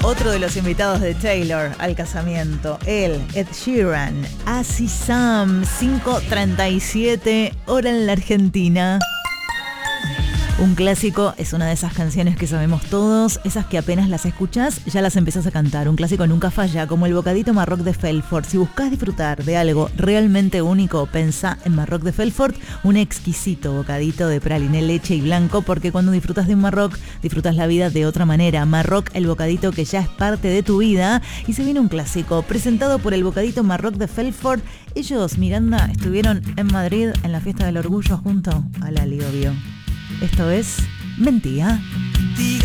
Otro de los invitados de Taylor al casamiento, él, Ed Sheeran, Así Sam, 5:37, hora en la Argentina. Un clásico es una de esas canciones que sabemos todos, esas que apenas las escuchás ya las empezás a cantar. Un clásico nunca falla, como el bocadito Marroc de Felfort. Si buscás disfrutar de algo realmente único, pensá en Marroc de Felfort, un exquisito bocadito de praliné, leche y blanco, porque cuando disfrutas de un Marroc, disfrutas la vida de otra manera. Marroc, el bocadito que ya es parte de tu vida. Y se viene un clásico, presentado por el bocadito Marroc de Felfort. Ellos, Miranda, estuvieron en Madrid en la Fiesta del Orgullo junto a Lali, obvio. Esto es Mentía.